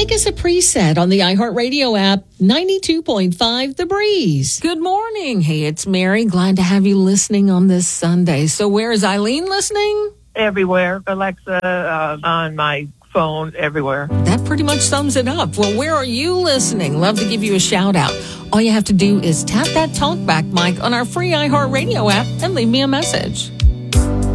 make us a preset on the iHeartRadio app, 92.5 The Breeze. Good morning. Hey, it's Mary. Glad to have you listening on this Sunday. So where is Eileen listening? Everywhere. Alexa, on my phone, everywhere. That pretty much sums it up. Well, where are you listening? Love to give you a shout out. All you have to do is tap that talkback mic on our free iHeartRadio app and leave me a message.